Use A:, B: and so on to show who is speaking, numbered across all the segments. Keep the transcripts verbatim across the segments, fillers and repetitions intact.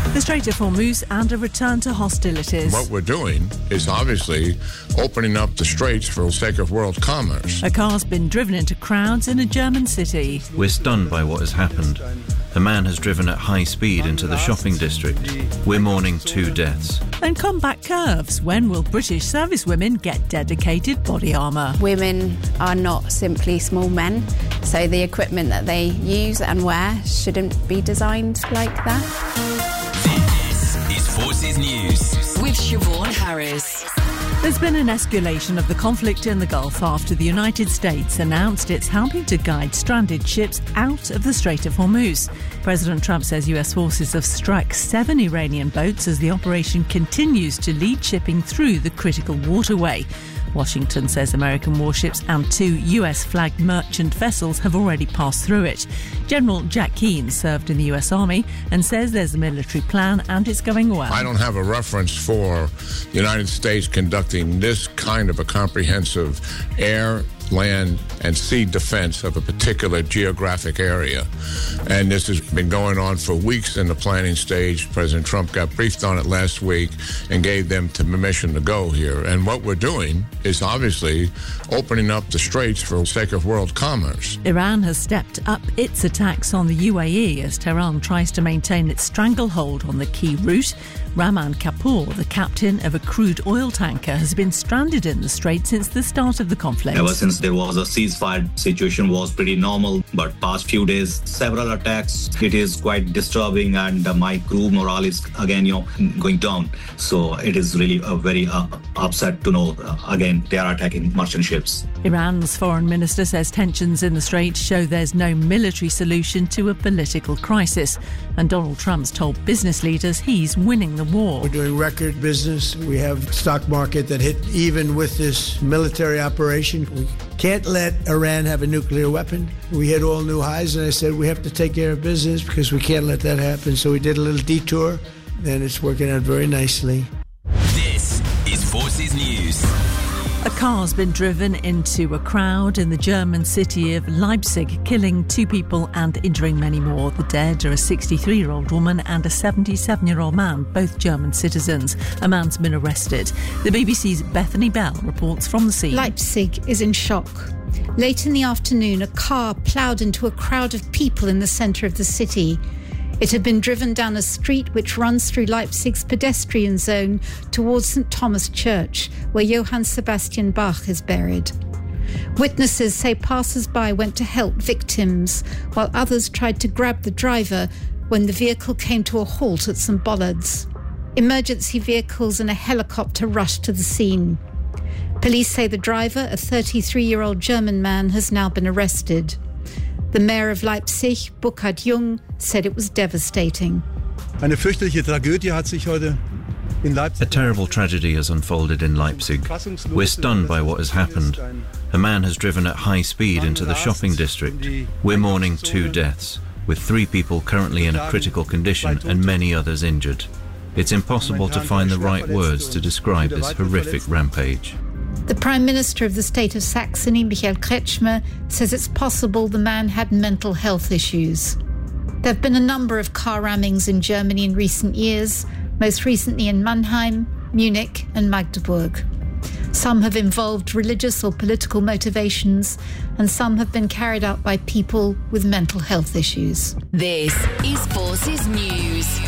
A: The Strait of Hormuz and a return to hostilities.
B: What we're doing is obviously opening up the straits for the sake of world commerce.
A: A car's been driven into crowds in a German city.
C: We're stunned by what has happened. A man has driven at high speed into the shopping district. We're mourning two deaths.
A: And combat curves. When will British servicewomen get dedicated body armour?
D: Women are not simply small men, so the equipment that they use and wear shouldn't be designed like that.
E: This is Forces News with Siobhan Harris.
A: There's been an escalation of the conflict in the Gulf after the United States announced it's helping to guide stranded ships out of the Strait of Hormuz. President Trump says U S forces have struck seven Iranian boats as the operation continues to lead shipping through the critical waterway. Washington says American warships and two U S-flagged merchant vessels have already passed through it. General Jack Keane served in the U S Army and says there's a military plan and it's going well.
B: I don't have a reference for the United States conducting this kind of a comprehensive air, land and sea defense of a particular geographic area. And this has been going on for weeks in the planning stage. President Trump got briefed on it last week and gave them permission to go here. And what we're doing is obviously opening up the straits for the sake of world commerce.
A: Iran has stepped up its attacks on the U A E as Tehran tries to maintain its stranglehold on the key route. Rahman Kapoor, the captain of a crude oil tanker, has been stranded in the strait since the start of the conflict.
F: Ever since there was a ceasefire, situation was pretty normal, but past few days, several attacks. It is quite disturbing, and uh, my crew morale is again, you know, going down. So it is really a very uh, upset to know uh, again they are attacking merchant ships.
A: Iran's foreign minister says tensions in the strait show there's no military solution to a political crisis, and Donald Trump's told business leaders he's winning the war.
G: We're doing record business. We have a stock market that hit even with this military operation. We can't let Iran have a nuclear weapon. We hit all new highs, and I said we have to take care of business because we can't let that happen. So we did a little detour, and it's working out very nicely.
E: This is Forces News.
A: A car's been driven into a crowd in the German city of Leipzig, killing two people and injuring many more. The dead are a sixty-three-year-old woman and a seventy-seven-year-old man, both German citizens. A man's been arrested. The B B C's Bethany Bell reports from the scene.
H: Leipzig is in shock. Late in the afternoon, a car ploughed into a crowd of people in the centre of the city. It had been driven down a street which runs through Leipzig's pedestrian zone towards Saint Thomas Church, where Johann Sebastian Bach is buried. Witnesses say passers-by went to help victims, while others tried to grab the driver when the vehicle came to a halt at Saint Bollards. Emergency vehicles and a helicopter rushed to the scene. Police say the driver, a thirty-three-year-old German man, has now been arrested. The mayor of Leipzig, Burkhard Jung, said it was devastating.
I: Eine fürchterliche Tragödie hat sich heute in Leipzig.
C: A terrible tragedy has unfolded in Leipzig. We're stunned by what has happened. A man has driven at high speed into the shopping district. We're mourning two deaths, with three people currently in a critical condition and many others injured. It's impossible to find the right words to describe this horrific rampage.
H: The Prime Minister of the state of Saxony, Michael Kretschmer, says it's possible the man had mental health issues. There have been a number of car rammings in Germany in recent years, most recently in Mannheim, Munich and Magdeburg. Some have involved religious or political motivations, and some have been carried out by people with mental health issues.
E: This is Forces News.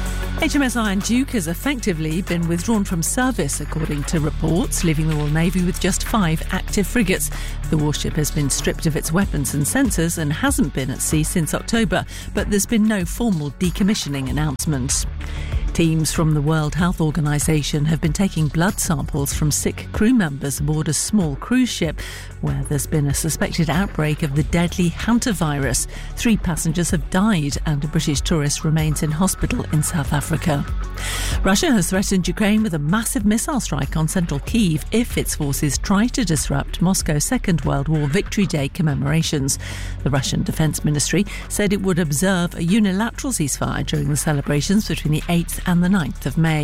A: H M S Iron Duke has effectively been withdrawn from service, according to reports, leaving the Royal Navy with just five active frigates. The warship has been stripped of its weapons and sensors and hasn't been at sea since October, but there's been no formal decommissioning announcement. Teams from the World Health Organization have been taking blood samples from sick crew members aboard a small cruise ship where there's been a suspected outbreak of the deadly hantavirus. Three passengers have died and a British tourist remains in hospital in South Africa. Russia has threatened Ukraine with a massive missile strike on central Kyiv if its forces try to disrupt Moscow's Second World War Victory Day commemorations. The Russian Defense Ministry said it would observe a unilateral ceasefire during the celebrations between the eighth and the ninth of May.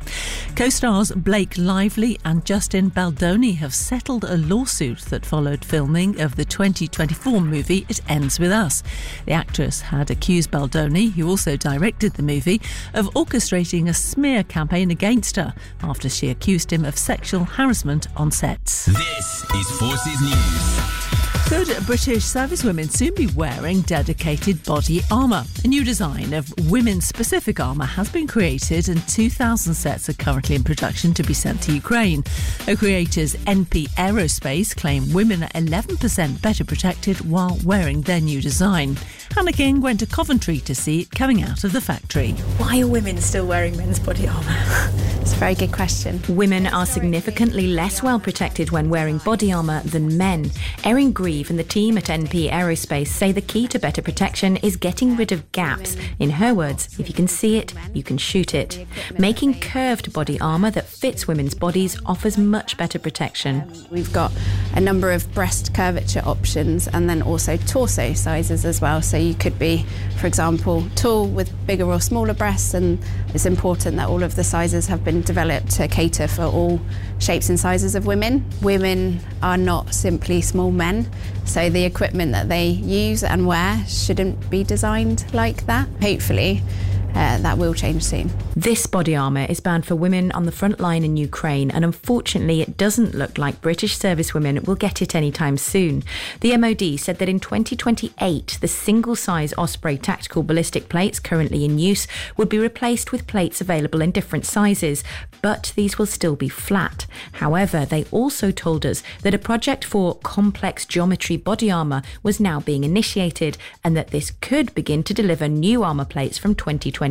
A: Co-stars Blake Lively and Justin Baldoni have settled a lawsuit that followed filming of the twenty twenty-four movie It Ends With Us. The actress had accused Baldoni, who also directed the movie, of orchestrating a smear campaign against her after she accused him of sexual harassment on sets.
E: This is Forces News.
A: Could British servicewomen soon be wearing dedicated body armour? A new design of women-specific armour has been created and two thousand sets are currently in production to be sent to Ukraine. The creators N P Aerospace claim women are eleven percent better protected while wearing their new design. Hannah King went to Coventry to see it coming out of the factory.
J: Why are women still wearing men's body armour?
D: It's a very good question.
J: Women are significantly less well protected when wearing body armour than men. Erin Grieve and the team at N P Aerospace say the key to better protection is getting rid of gaps. In her words, if you can see it, you can shoot it. Making curved body armour that fits women's bodies offers much better protection.
D: We've got a number of breast curvature options and then also torso sizes as well. So you could be, for example, tall with bigger or smaller breasts, and it's important that all of the sizes have been developed to cater for all shapes and sizes of women. Women are not simply small men, so the equipment that they use and wear shouldn't be designed like that. Hopefully, Uh, that will change soon.
J: This body armour is bound for women on the front line in Ukraine, and unfortunately it doesn't look like British servicewomen will get it anytime soon. The M O D said that in twenty twenty-eight the single-size Osprey tactical ballistic plates currently in use would be replaced with plates available in different sizes, but these will still be flat. However, they also told us that a project for complex geometry body armour was now being initiated, and that this could begin to deliver new armour plates from twenty twenty-nine.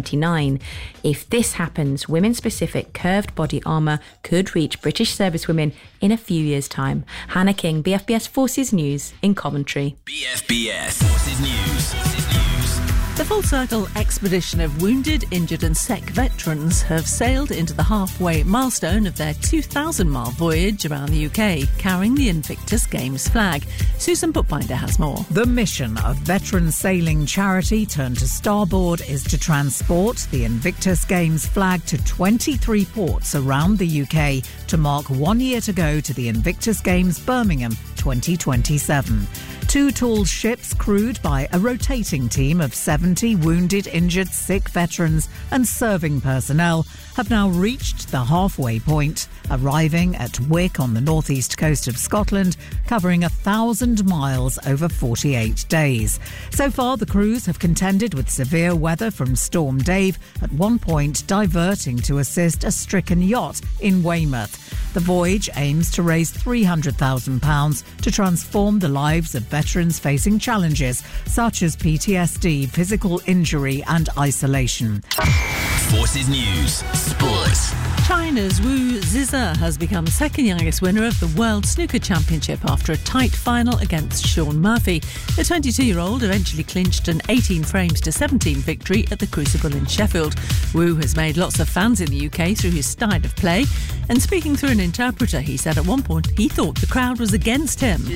J: If this happens, women-specific curved body armour could reach British servicewomen in a few years' time. Hannah King, B F B S Forces News in Coventry.
E: B F B S Forces News. Forces News.
A: The Full Circle expedition of wounded, injured and S E C veterans have sailed into the halfway milestone of their two thousand mile voyage around the U K, carrying the Invictus Games flag. Susan Bookbinder has more.
K: The mission of veteran sailing charity Turn to Starboard is to transport the Invictus Games flag to twenty-three ports around the U K to mark one year to go to the Invictus Games Birmingham twenty twenty-seven. Two tall ships crewed by a rotating team of seventy wounded, injured, sick veterans and serving personnel have now reached the halfway point, arriving at Wick on the northeast coast of Scotland, covering a thousand miles over forty-eight days. So far, the crews have contended with severe weather from Storm Dave, at one point diverting to assist a stricken yacht in Weymouth. The voyage aims to raise three hundred thousand pounds to transform the lives of veterans facing challenges such as P T S D, physical injury and isolation.
E: Forces News. Sports.
A: China's Wu Ziza has become second youngest winner of the World Snooker Championship after a tight final against Shaun Murphy. The twenty-two-year-old eventually clinched an eighteen frames to seventeen victory at the Crucible in Sheffield. Wu has made lots of fans in the U K through his style of play, and speaking through an interpreter, he said at one point he thought the crowd was against him.
L: At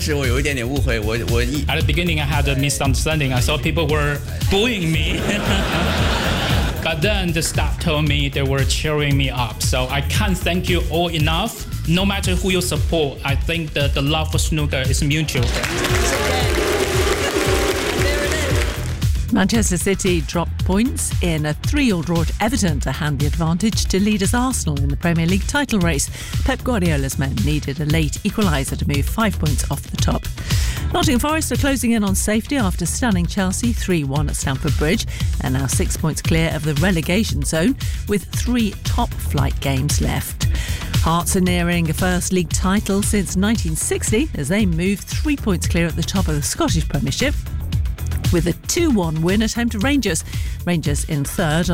L: the beginning I had a misunderstanding. I thought people were booing me. But then the staff told me they were cheering me up. So I can't thank you all enough. No matter who you support, I think that the love for snooker is mutual.
A: Manchester City dropped points in a three-all draw at Everton to hand the advantage to leaders Arsenal in the Premier League title race. Pep Guardiola's men needed a late equaliser to move five points off the top. Nottingham Forest are closing in on safety after stunning Chelsea three one at Stamford Bridge, and now six points clear of the relegation zone with three top-flight games left. Hearts are nearing a first league title since nineteen sixty as they move three points clear at the top of the Scottish Premiership with a two one win at home to Rangers. Rangers in third